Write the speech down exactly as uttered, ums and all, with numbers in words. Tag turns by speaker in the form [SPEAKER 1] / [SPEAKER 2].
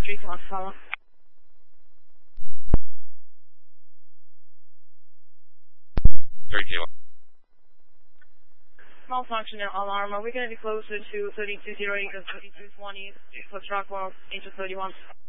[SPEAKER 1] three two one, follow.
[SPEAKER 2] three two one.
[SPEAKER 1] Malfunction in alarm. Are we going to be closer to thirty-two zero eight or thirty-two twenty for Rockwell, Angel thirty-one?